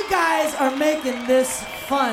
guys are making this fun.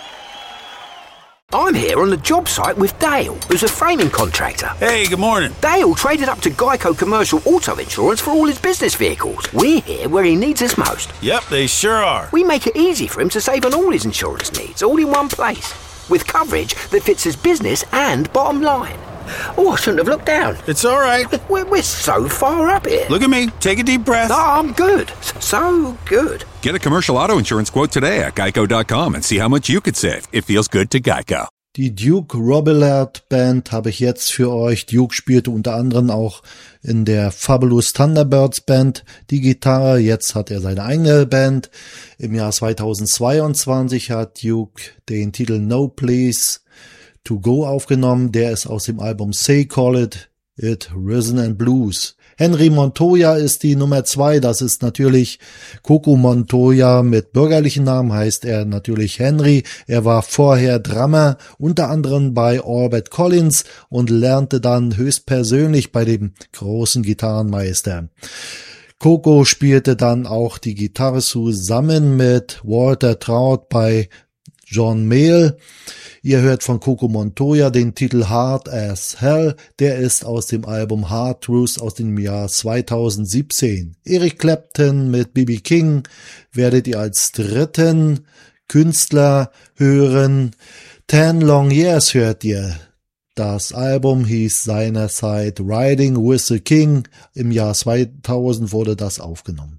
I'm here on the job site with Dale, who's a framing contractor. Hey, good morning. Dale traded up to Geico Commercial Auto Insurance for all his business vehicles. We're here where he needs us most. Yep, they sure are. We make it easy for him to save on all his insurance needs, all in one place, with coverage that fits his business and bottom line. Oh, I shouldn't have looked down. It's all right. We're so far up here. Look at me. Take a deep breath. No, I'm good. So good. Get a commercial auto insurance quote today at geico.com and see how much you could save. It feels good to Geico. Die Duke Robillard Band habe ich jetzt für euch. Duke spielte unter anderem auch in der Fabulous Thunderbirds Band die Gitarre. Jetzt hat er seine eigene Band. Im Jahr 2022 hat Duke den Titel No Place to Go aufgenommen. Der ist aus dem Album Say Call It Rhythm and Blues. Henry Montoya ist die Nummer 2. Das ist natürlich Coco Montoya mit bürgerlichen Namen, heißt er natürlich Henry. Er war vorher Drummer, unter anderem bei Albert Collins und lernte dann höchstpersönlich bei dem großen Gitarrenmeister. Coco spielte dann auch die Gitarre zusammen mit Walter Trout bei John Mayall. Ihr hört von Coco Montoya den Titel Hard as Hell. Der ist aus dem Album Hard Truth aus dem Jahr 2017. Eric Clapton mit B.B. King werdet ihr als dritten Künstler hören. 10 Long Years hört ihr. Das Album hieß seinerzeit Riding with the King. Im Jahr 2000 wurde das aufgenommen.